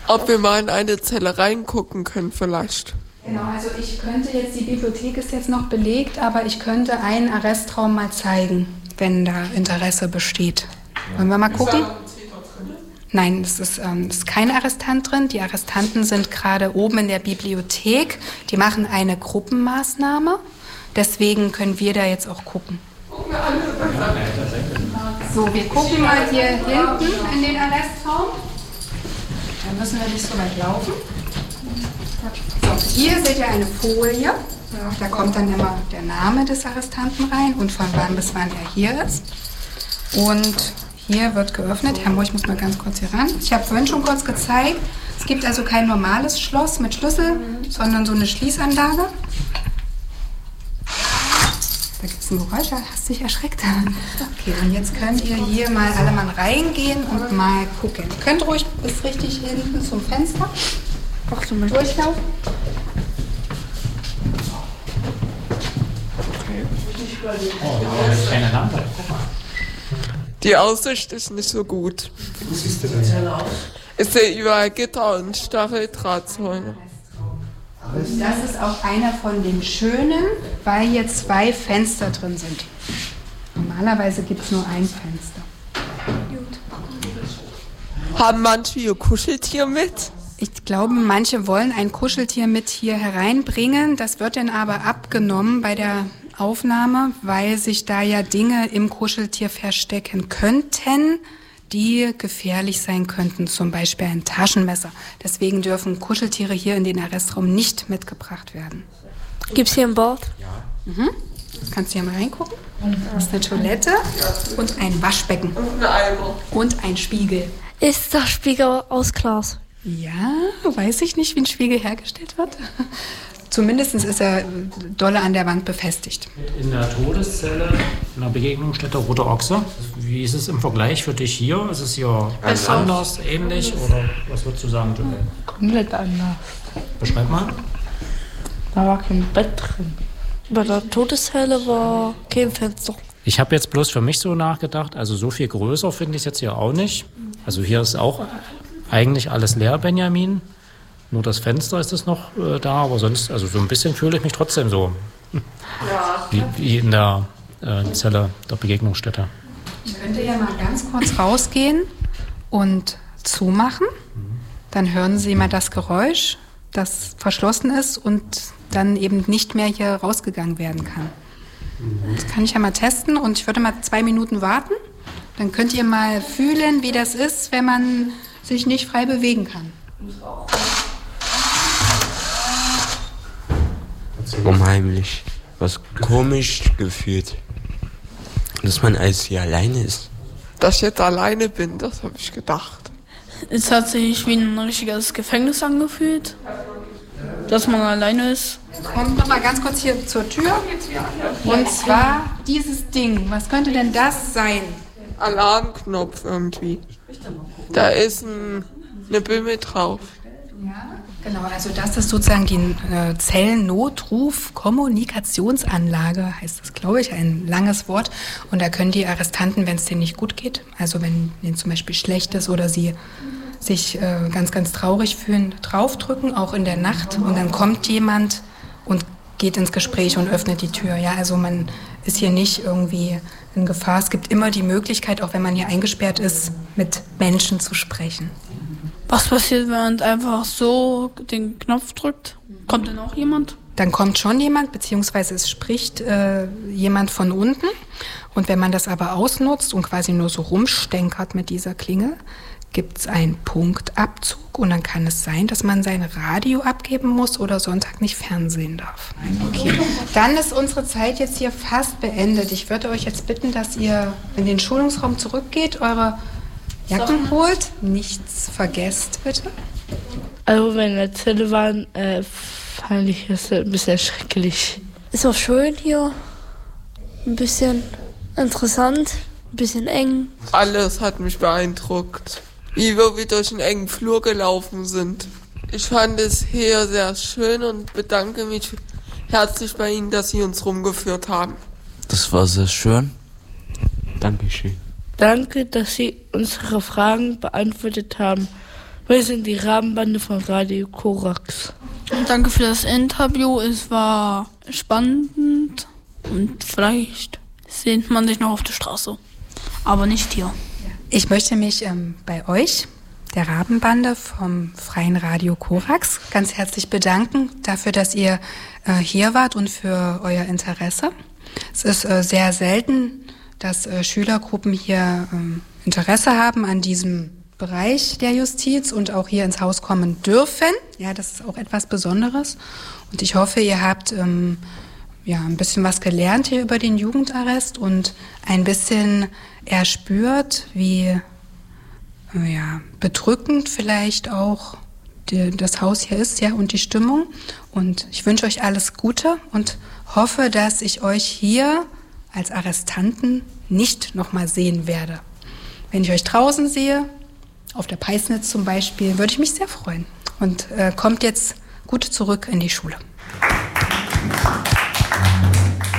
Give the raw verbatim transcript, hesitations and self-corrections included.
Ob wir mal in eine Zelle reingucken können vielleicht. Genau, also ich könnte jetzt, die Bibliothek ist jetzt noch belegt, aber ich könnte einen Arrestraum mal zeigen, wenn da Interesse besteht. Wollen wir mal gucken? Nein, es ist, ähm, es ist kein Arrestant drin. Die Arrestanten sind gerade oben in der Bibliothek. Die machen eine Gruppenmaßnahme. Deswegen können wir da jetzt auch gucken. So, wir gucken mal hier hinten in den Arrestraum. Da müssen wir nicht so weit laufen. So, hier seht ihr eine Folie. Da kommt dann immer der Name des Arrestanten rein und von wann bis wann er hier ist. Und hier wird geöffnet. Herr Mohr, ich muss mal ganz kurz hier ran. Ich habe vorhin schon kurz gezeigt. Es gibt also kein normales Schloss mit Schlüssel, sondern so eine Schließanlage. Da gibt es ein Geräusch, hast du dich erschreckt? Okay, und jetzt könnt ihr hier mal alle mal reingehen und mal gucken. Ihr könnt ruhig bis richtig hinten zum Fenster durchlaufen. Keine Lampe. Die Aussicht ist nicht so gut. Wie siehst du denn aus? Ich sehe überall Gitter und Stacheldrahtzäune. Das ist auch einer von den schönen, weil hier zwei Fenster drin sind. Normalerweise gibt es nur ein Fenster. Haben manche ihr Kuscheltier mit? Ich glaube, manche wollen ein Kuscheltier mit hier hereinbringen. Das wird dann aber abgenommen bei der Aufnahme, weil sich da ja Dinge im Kuscheltier verstecken könnten, die gefährlich sein könnten, zum Beispiel ein Taschenmesser. Deswegen dürfen Kuscheltiere hier in den Arrestraum nicht mitgebracht werden. Gibt es hier ein Bad? Ja. Mhm. Kannst du hier mal reingucken? Das ist eine Toilette und ein Waschbecken. Und ein Eimer. Und ein Spiegel. Ist der Spiegel aus Glas? Ja, weiß ich nicht, wie ein Spiegel hergestellt wird. Zumindest ist er dolle an der Wand befestigt. In der Todeszelle, in der Begegnungsstätte Rote Ochse, wie ist es im Vergleich für dich hier? Ist es hier ganz anders, ähnlich oder was würdest du sagen, Joel? Komplett anders. Beschreib mal. Da war kein Bett drin. Bei der Todeszelle war kein Fenster. Ich habe jetzt bloß für mich so nachgedacht, also so viel größer finde ich es jetzt hier auch nicht. Also hier ist auch eigentlich alles leer, Benjamin. Nur das Fenster ist es noch äh, da, aber sonst, also so ein bisschen fühle ich mich trotzdem so Ja. wie, wie in der äh, Zelle der Begegnungsstätte. Ich könnte ja mal ganz kurz rausgehen und zumachen. Dann hören Sie mal das Geräusch, das verschlossen ist und dann eben nicht mehr hier rausgegangen werden kann. Das kann ich ja mal testen und ich würde mal zwei Minuten warten. Dann könnt ihr mal fühlen, wie das ist, wenn man sich nicht frei bewegen kann. Unheimlich. Was komisch gefühlt. Dass man als hier alleine ist. Dass ich jetzt alleine bin, das habe ich gedacht. Es hat sich wie ein richtiges Gefängnis angefühlt. Dass man alleine ist. Kommt noch mal ganz kurz hier zur Tür. Und zwar dieses Ding. Was könnte denn das sein? Alarmknopf irgendwie. Da ist ein, eine Bimmel drauf. Ja, genau. Also das ist sozusagen die äh, Zellennotruf-Kommunikationsanlage, heißt das, glaube ich, ein langes Wort. Und da können die Arrestanten, wenn es denen nicht gut geht, also wenn ihnen zum Beispiel schlecht ist oder sie sich äh, ganz, ganz traurig fühlen, draufdrücken, auch in der Nacht. Und dann kommt jemand und geht ins Gespräch und öffnet die Tür. Ja, also man ist hier nicht irgendwie in Gefahr. Es gibt immer die Möglichkeit, auch wenn man hier eingesperrt ist, mit Menschen zu sprechen. Was passiert, wenn man einfach so den Knopf drückt? Kommt denn auch jemand? Dann kommt schon jemand, beziehungsweise es spricht äh, jemand von unten. Und wenn man das aber ausnutzt und quasi nur so rumstenkert mit dieser Klingel, gibt es einen Punktabzug und dann kann es sein, dass man sein Radio abgeben muss oder Sonntag nicht fernsehen darf. Okay, dann ist unsere Zeit jetzt hier fast beendet. Ich würde euch jetzt bitten, dass ihr in den Schulungsraum zurückgeht, eure Jacken holt, nichts vergesst, bitte. Also wenn wir in der Zelle waren, äh, fand ich es ein bisschen schrecklich. Ist auch schön hier. Ein bisschen interessant, ein bisschen eng. Alles hat mich beeindruckt. Wie wir wieder durch einen engen Flur gelaufen sind. Ich fand es hier sehr schön und bedanke mich herzlich bei Ihnen, dass Sie uns rumgeführt haben. Das war sehr schön. Dankeschön. Danke, dass Sie unsere Fragen beantwortet haben. Wir sind die Rabenbande von Radio Korax. Und danke für das Interview. Es war spannend und vielleicht sehnt man sich noch auf der Straße. Aber nicht hier. Ich möchte mich ähm, bei euch, der Rabenbande vom Freien Radio Korax, ganz herzlich bedanken dafür, dass ihr äh, hier wart und für euer Interesse. Es ist äh, sehr selten, dass äh, Schülergruppen hier äh, Interesse haben an diesem Bereich der Justiz und auch hier ins Haus kommen dürfen. Ja, das ist auch etwas Besonderes. Und ich hoffe, ihr habt ähm, ja, ein bisschen was gelernt hier über den Jugendarrest und ein bisschen erspürt, wie äh, ja, bedrückend vielleicht auch die, das Haus hier ist, ja, und die Stimmung. Und ich wünsche euch alles Gute und hoffe, dass ich euch hier als Arrestanten nicht nochmal sehen werde. Wenn ich euch draußen sehe, auf der Peisnitz zum Beispiel, würde ich mich sehr freuen. Und äh, kommt jetzt gut zurück in die Schule.